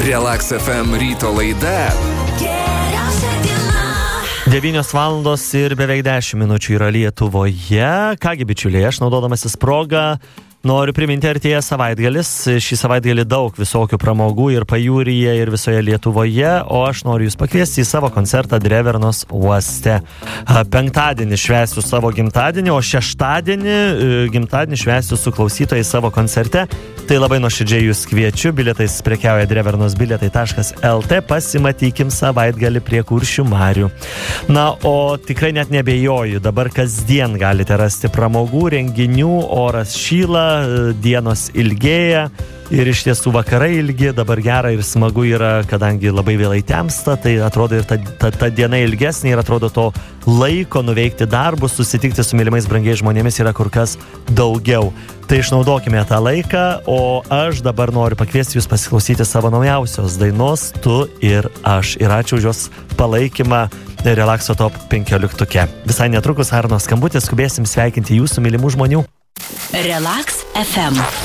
Relax FM ryto laida. 9 valandos ir beveik 10 minučių yra Lietuvoje. Kągi, bičiuliai, aš naudodamasis progą noriu priminti, artėja savaitgalis. Šį savaitgalį daug visokių pramogų ir pajūryje, ir visoje Lietuvoje, o aš noriu jūs pakviesti į savo koncertą Drevernos uoste. Penktadienį švęsiu savo gimtadienį, o šeštadienį gimtadienį švęsiu su klausytojais savo koncerte. Tai labai nuoširdžiai jūs kviečiu. Bilietais prekiauja drevernosbilietai.lt. Pasimatykim savaitgalį prie Kuršių marių. Na, o tikrai net nebejoju, dabar kasdien galite rasti pramogų, renginių, oras šyla, dienos ilgėja ir iš tiesų vakarai ilgi, dabar gera ir smagu yra, kadangi labai vėlai temsta, tai atrodo ir ta diena ilgesnė ir atrodo to laiko nuveikti darbus, susitikti su mylimais brangiais žmonėmis yra kur kas daugiau. Tai išnaudokime tą laiką, o aš dabar noriu pakviesti jūs pasiklausyti savo naujausios dainos Tu ir aš. Ir ačiū už jos palaikymą Relaxo Top 15. Visai netrukus Arno skambutis, skubėsim sveikinti jūsų mylimų žmonių. Relax FM.